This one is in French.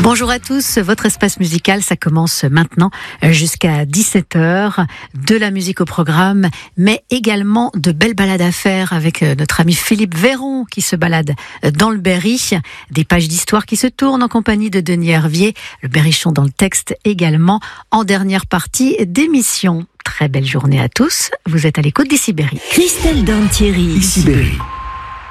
Bonjour à tous, votre espace musical, ça commence maintenant jusqu'à 17h. De la musique au programme, mais également de belles balades à faire avec notre ami Philippe Véron qui se balade dans le Berry. Des pages d'histoire qui se tournent en compagnie de Denis Hervier, le Berrichon dans le texte également, en dernière partie d'émission. Très belle journée à tous, vous êtes à l'écoute d'Ici Berry. Christelle Dantieri. Ici Berry.